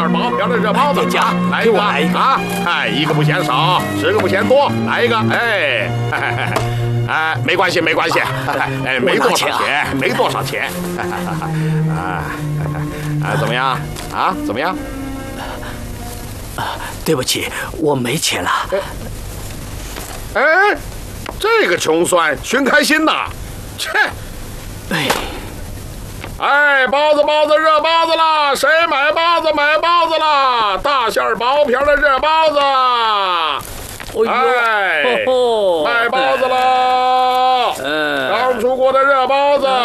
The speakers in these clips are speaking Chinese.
馅薄皮的热包子啊，来一个啊！哎，一个不嫌少，10个不嫌多，来一个，哎，哎，没关系，没关系，哎，没多少钱，没多少钱，啊，怎么样？啊，怎么样？ 对不起，我没钱了。 哎，这个穷酸寻开心呐！切！哎，包子，热包子啦！谁买包子？买包子啦！大馅薄皮的热包子。哎，卖包子喽！刚出锅的热包子。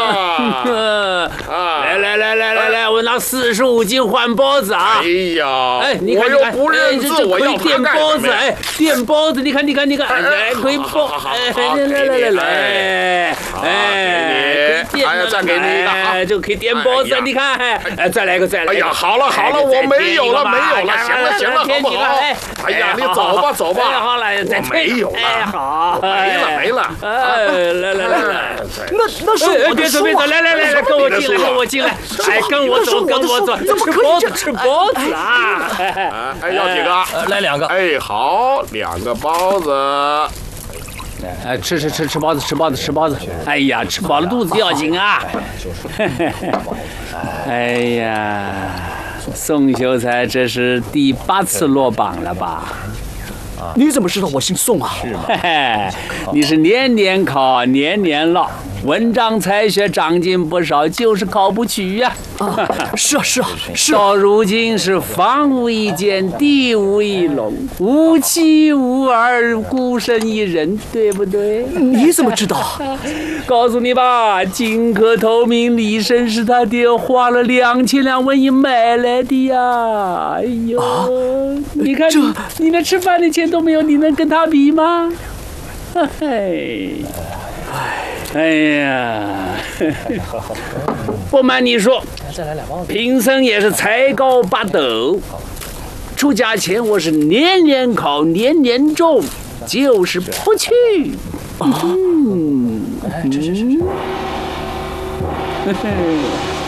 来，我拿45斤换包子啊！ 哎呀， 哎，你看， 我又不认字，我要垫包子，哎，垫包子，你看，哎，可以包，来，哎， 再给你一个， 哎，就可以垫包子，你看，哎，再来一个。 哎呀，好了，我没有了，行了，好不好？哎呀，你走吧， 好了， 我没有了， 哎，好， 没了， 哎，来，那是我的书啊！来，跟我进来，哎，跟我走，怎么可以吃包子啊？ 哎，要几个？ 来2个。 哎，好，2个包子。 哎，吃包子。哎呀，吃饱了肚子要紧啊！哎呀，宋秀才这是第8次落榜了吧？ 你怎么知道我姓宋啊？ 是吗？你是年年考，年年落，文章才学长进不少，就是考不取呀。 是啊。 到如今是房无一间，地无一垄，无妻无儿，孤身一人，对不对？ 你怎么知道？ 告诉你吧，金科头名李绅是他爹花了2000两纹银买来的呀！哎呦，你看你连吃饭的钱都没有，你能跟他比吗？哎呀，不瞒你说，贫僧也是才高8斗。出家前我是年年考，年年中，就是不去。吃。